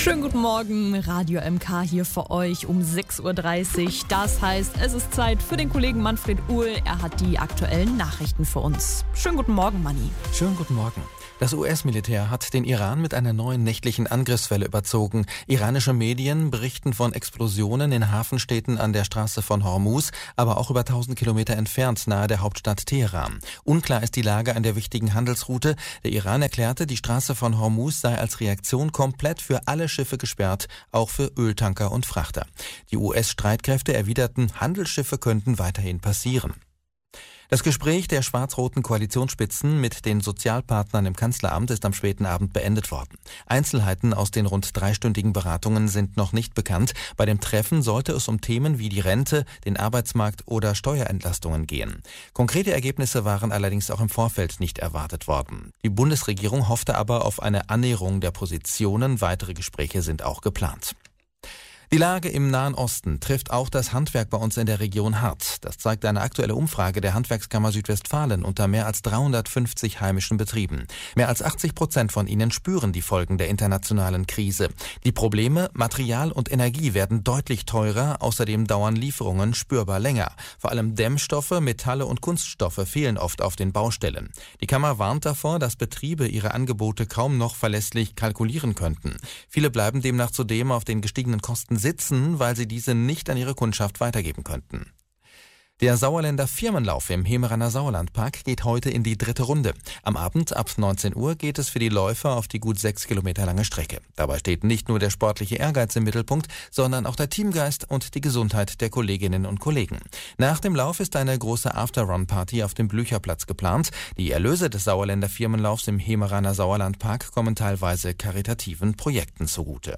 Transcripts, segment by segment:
Schönen guten Morgen, Radio MK hier für euch um 6.30 Uhr. Das heißt, es ist Zeit für den Kollegen Manfred Uhl. Er hat die aktuellen Nachrichten für uns. Schönen guten Morgen, Manni. Schönen guten Morgen. Das US-Militär hat den Iran mit einer neuen nächtlichen Angriffswelle überzogen. Iranische Medien berichten von Explosionen in Hafenstädten an der Straße von Hormuz, aber auch über 1000 Kilometer entfernt nahe der Hauptstadt Teheran. Unklar ist die Lage an der wichtigen Handelsroute. Der Iran erklärte, die Straße von Hormuz sei als Reaktion komplett für alle Schiffe gesperrt, auch für Öltanker und Frachter. Die US-Streitkräfte erwiderten, Handelsschiffe könnten weiterhin passieren. Das Gespräch der schwarz-roten Koalitionsspitzen mit den Sozialpartnern im Kanzleramt ist am späten Abend beendet worden. Einzelheiten aus den rund 3-stündigen Beratungen sind noch nicht bekannt. Bei dem Treffen sollte es um Themen wie die Rente, den Arbeitsmarkt oder Steuerentlastungen gehen. Konkrete Ergebnisse waren allerdings auch im Vorfeld nicht erwartet worden. Die Bundesregierung hoffte aber auf eine Annäherung der Positionen. Weitere Gespräche sind auch geplant. Die Lage im Nahen Osten trifft auch das Handwerk bei uns in der Region hart. Das zeigt eine aktuelle Umfrage der Handwerkskammer Südwestfalen unter mehr als 350 heimischen Betrieben. Mehr als 80% von ihnen spüren die Folgen der internationalen Krise. Die Probleme Material und Energie werden deutlich teurer, außerdem dauern Lieferungen spürbar länger. Vor allem Dämmstoffe, Metalle und Kunststoffe fehlen oft auf den Baustellen. Die Kammer warnt davor, dass Betriebe ihre Angebote kaum noch verlässlich kalkulieren könnten. Viele bleiben demnach zudem auf den gestiegenen Kosten sitzen, weil sie diese nicht an ihre Kundschaft weitergeben könnten. Der Sauerländer Firmenlauf im Hemeraner Sauerlandpark geht heute in die 3. Runde. Am Abend ab 19 Uhr geht es für die Läufer auf die gut 6 Kilometer lange Strecke. Dabei steht nicht nur der sportliche Ehrgeiz im Mittelpunkt, sondern auch der Teamgeist und die Gesundheit der Kolleginnen und Kollegen. Nach dem Lauf ist eine große After-Run-Party auf dem Blücherplatz geplant. Die Erlöse des Sauerländer Firmenlaufs im Hemeraner Sauerlandpark kommen teilweise karitativen Projekten zugute.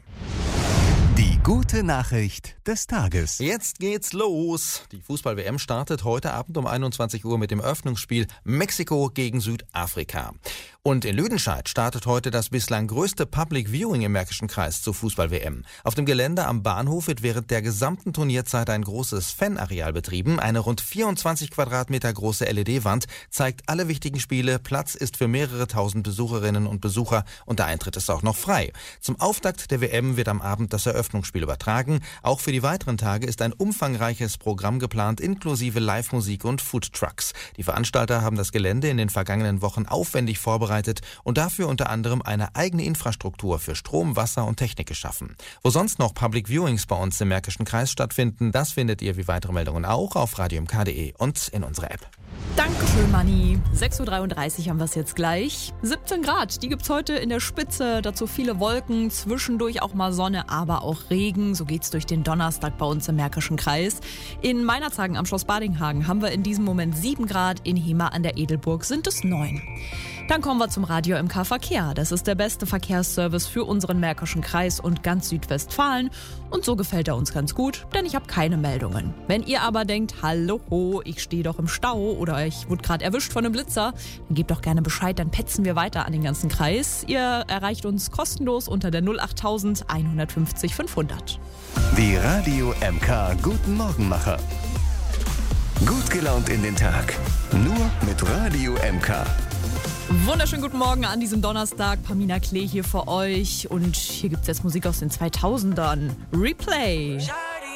Die gute Nachricht des Tages. Jetzt geht's los. Die Fußball-WM startet heute Abend um 21 Uhr mit dem Eröffnungsspiel Mexiko gegen Südafrika. Und in Lüdenscheid startet heute das bislang größte Public Viewing im Märkischen Kreis zur Fußball-WM. Auf dem Gelände am Bahnhof wird während der gesamten Turnierzeit ein großes Fanareal betrieben. Eine rund 24 Quadratmeter große LED-Wand zeigt alle wichtigen Spiele. Platz ist für mehrere tausend Besucherinnen und Besucher und der Eintritt ist auch noch frei. Zum Auftakt der WM wird am Abend das Eröffnungsspiel übertragen. Auch für die weiteren Tage ist ein umfangreiches Programm geplant, inklusive Live-Musik und Foodtrucks. Die Veranstalter haben das Gelände in den vergangenen Wochen aufwendig vorbereitet und dafür unter anderem eine eigene Infrastruktur für Strom, Wasser und Technik geschaffen. Wo sonst noch Public Viewings bei uns im Märkischen Kreis stattfinden, das findet ihr wie weitere Meldungen auch auf radiomk.de und in unserer App. Dankeschön, Manni. 6.33 Uhr haben wir es jetzt gleich. 17 Grad, die gibt's heute in der Spitze. Dazu viele Wolken, zwischendurch auch mal Sonne, aber auch Regen. So geht's durch den Donnerstag bei uns im Märkischen Kreis. In Meinerzhagen am Schloss Badinghagen haben wir in diesem Moment 7 Grad. In Hemer an der Edelburg sind es 9. Dann kommen wir zum Radio MK Verkehr. Das ist der beste Verkehrsservice für unseren Märkischen Kreis und ganz Südwestfalen. Und so gefällt er uns ganz gut, denn ich habe keine Meldungen. Wenn ihr aber denkt, hallo, ich stehe doch im Stau oder ich wurde gerade erwischt von einem Blitzer, dann gebt doch gerne Bescheid, dann petzen wir weiter an den ganzen Kreis. Ihr erreicht uns kostenlos unter der 08000 150 500. Die Radio MK Guten Morgenmacher. Gut gelaunt in den Tag. Nur mit Radio MK. Wunderschönen guten Morgen an diesem Donnerstag. Pamina Klee hier für euch. Und hier gibt's jetzt Musik aus den 2000ern. Replay.